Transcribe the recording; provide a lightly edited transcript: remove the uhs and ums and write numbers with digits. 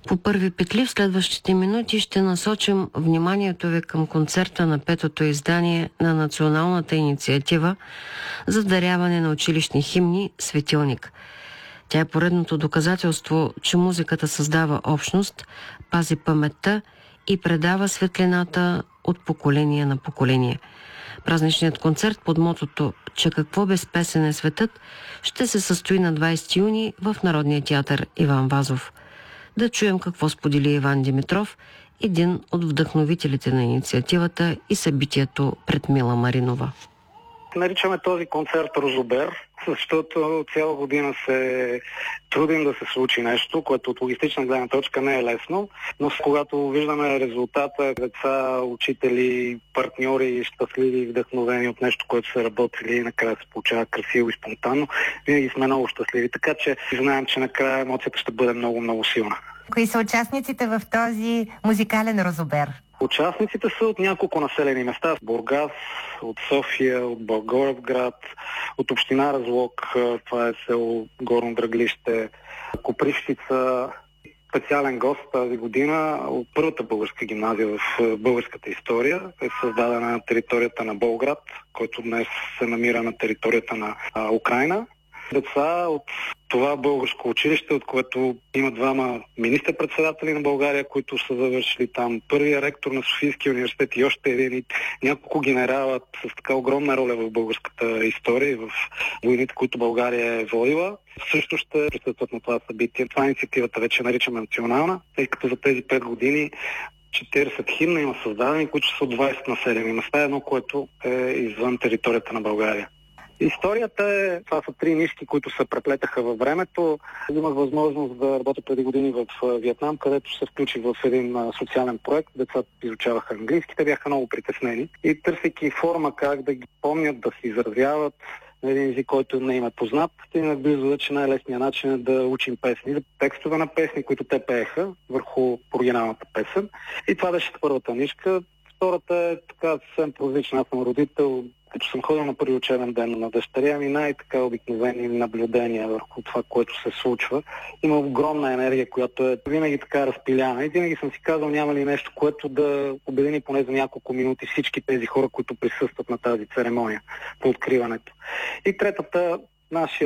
По първи петли в следващите минути ще насочим вниманието ви към концерта на 5-то издание на националната инициатива за даряване на училищни химни «Светилник». Тя е поредното доказателство, че музиката създава общност, пази паметта и предава светлината от поколение на поколение. Празничният концерт под мотото «Че какво без песен е светът» ще се състои на 20 юни в Народния театър Иван Вазов. Да чуем какво сподели Иван Димитров, един от вдъхновителите на инициативата и събитието пред Мила Маринова. Наричаме този концерт Розобер, защото цяла година се трудим да се случи нещо, което от логистична гледна точка не е лесно, но когато виждаме резултата, деца, учители, партньори, щастливи и вдъхновени от нещо, което са работили и накрая се получава красиво и спонтанно, винаги сме много щастливи, така че знаем, че накрая емоцията ще бъде много силна. Кои са участниците в този музикален Розобер? Участниците са от няколко населени места. Бургас, от София, от Благоевград, от община Разлог, това е село Горно Драглище, Копривщица. Специален гост тази година от първата българска гимназия в българската история. Е създадена на територията на Болград, който днес се намира на територията на Украйна. Деца от това българско училище, от което има двама министър-председатели на България, които са завършили там, първия ректор на Софийския университет и още един, и няколко генерала с така огромна роля в българската история и в войните, които България е водила, също ще присъстват на това събитие. Това инициативата вече наричаме национална, тъй като за тези 5 години 40 химна има създадени, които са от 20 населени места, едно, което е извън територията на България. Историята е, това са 3 нишки, които се преплетаха във времето. Имах възможност да работя преди години в Виетнам, където се включих в един социален проект. Децата изучаваха английски, те бяха много притеснени и търсейки форма как да ги помнят, да се изразяват на един език, който не им е познат, стигнах близо, че най-лесният начин е да учим песни, текстове на песни, които те пееха върху оригиналната песен. И това беше първата нишка. Втората е така съвсем по-различна. Аз съм родител, като съм ходил на първи учебен ден на дъщеря ми, най-така обикновени наблюдения върху това, което се случва. Има огромна енергия, която е винаги така разпиляна. И винаги съм си казал, няма ли нещо, което да обедини поне за няколко минути всички тези хора, които присъстват на тази церемония по откриването. И третата, нашия